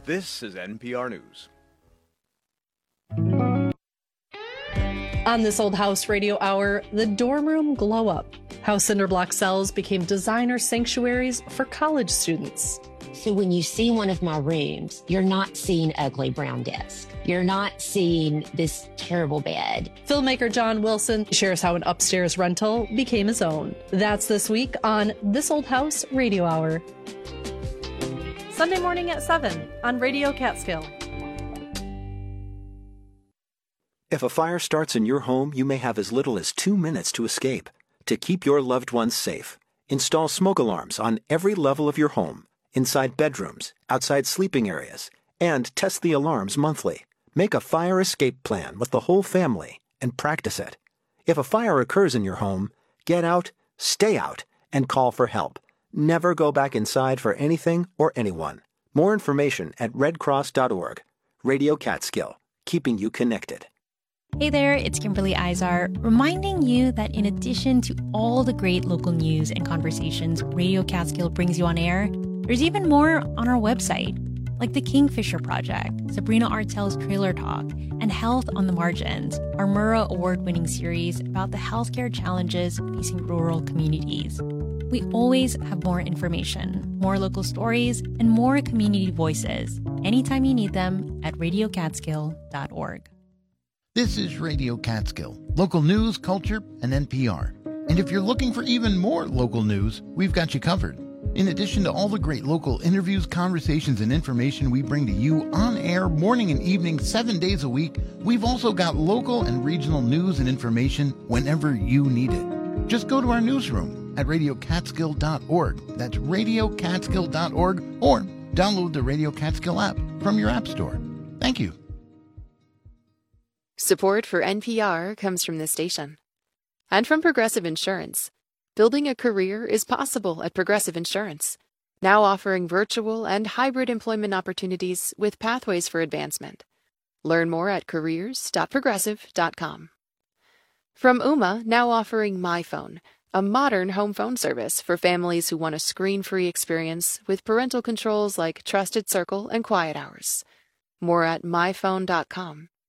This is NPR News. On This Old House Radio Hour, the dorm room glow up. How cinderblock cells became designer sanctuaries for college students. So when you see one of my rooms, you're not seeing ugly brown desk. You're not seeing this terrible bed. Filmmaker John Wilson shares how an upstairs rental became his own. That's this week on This Old House Radio Hour. Sunday morning at 7 on Radio Catskill. If a fire starts in your home, you may have as little as 2 minutes to escape. To keep your loved ones safe, install smoke alarms on every level of your home, inside bedrooms, outside sleeping areas, and test the alarms monthly. Make a fire escape plan with the whole family and practice it. If a fire occurs in your home, get out, stay out, and call for help. Never go back inside for anything or anyone. More information at redcross.org. Radio Catskill, keeping you connected. Hey there, it's Kimberly Izar, reminding you that in addition to all the great local news and conversations Radio Catskill brings you on air, there's even more on our website, like the Kingfisher Project, Sabrina Artel's Trailer Talk, and Health on the Margins, our Murrah Award-winning series about the healthcare challenges facing rural communities. We always have more information, more local stories, and more community voices anytime you need them at radiocatskill.org. This is Radio Catskill, local news, culture, and NPR. And if you're looking for even more local news, we've got you covered. In addition to all the great local interviews, conversations, and information we bring to you on air morning and evening 7 days a week, we've also got local and regional news and information whenever you need it. Just go to our newsroom at radiocatskill.org. That's radiocatskill.org, or download the Radio Catskill app from your app store. Thank you. Support for NPR comes from this station and from Progressive Insurance. Building a career is possible at Progressive Insurance, now offering virtual and hybrid employment opportunities with pathways for advancement. Learn more at careers.progressive.com. From Ooma, now offering MyPhone, a modern home phone service for families who want a screen-free experience with parental controls like Trusted Circle and Quiet Hours. More at myphone.com.